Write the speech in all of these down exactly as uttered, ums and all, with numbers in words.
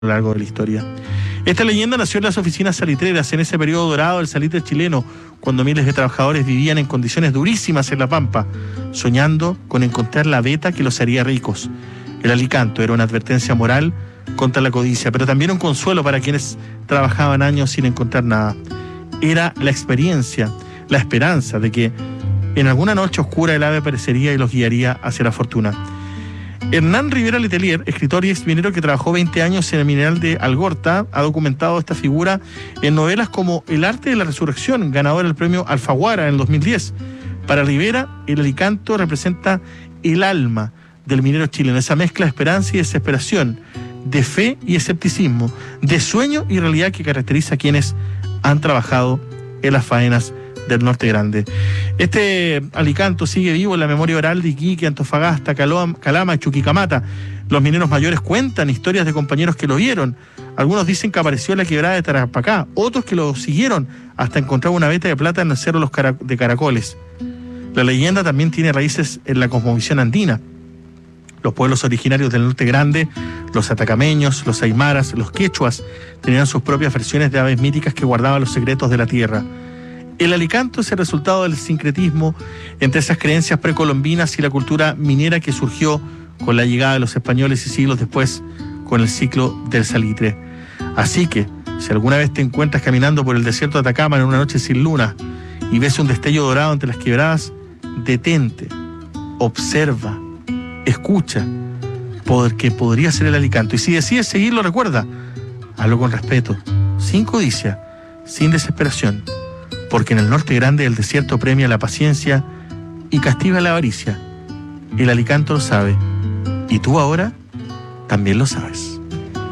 lo largo de la historia. Esta leyenda nació en las oficinas salitreras en ese periodo dorado del salitre chileno, cuando miles de trabajadores vivían en condiciones durísimas en la pampa, soñando con encontrar la veta que los haría ricos. El alicanto era una advertencia moral contra la codicia, pero también un consuelo para quienes trabajaban años sin encontrar nada. Era la experiencia, la esperanza de que en alguna noche oscura el ave aparecería y los guiaría hacia la fortuna. Hernán Rivera Letelier, escritor y exminero que trabajó veinte años en el mineral de Algorta, ha documentado esta figura en novelas como El arte de la resurrección, ganador del premio Alfaguara en el dos mil diez. Para Rivera, el alicanto representa el alma del minero chileno, esa mezcla de esperanza y desesperación, de fe y escepticismo, de sueño y realidad que caracteriza a quienes han trabajado en las faenas del Norte Grande. Este alicanto sigue vivo en la memoria oral de Iquique, Antofagasta, Calama, Calama y Chuquicamata. Los mineros mayores cuentan historias de compañeros que lo vieron. Algunos dicen que apareció en la quebrada de Tarapacá, otros que lo siguieron hasta encontrar una veta de plata en el Cerro de Caracoles. La leyenda también tiene raíces en la cosmovisión andina. Los pueblos originarios del Norte Grande, los atacameños, los aymaras, los quechuas, tenían sus propias versiones de aves míticas que guardaban los secretos de la tierra. El alicanto es el resultado del sincretismo entre esas creencias precolombinas y la cultura minera que surgió con la llegada de los españoles y siglos después con el ciclo del salitre. Así que, si alguna vez te encuentras caminando por el desierto de Atacama en una noche sin luna y ves un destello dorado entre las quebradas, detente, observa, escucha, porque podría ser el alicanto. Y si decides seguirlo, recuerda, hazlo con respeto, sin codicia, sin desesperación, porque en el Norte Grande el desierto premia la paciencia y castiga la avaricia. El alicanto lo sabe, y tú ahora también lo sabes.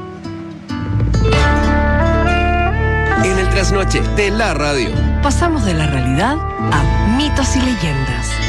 En el trasnoche de la radio pasamos de la realidad a mitos y leyendas.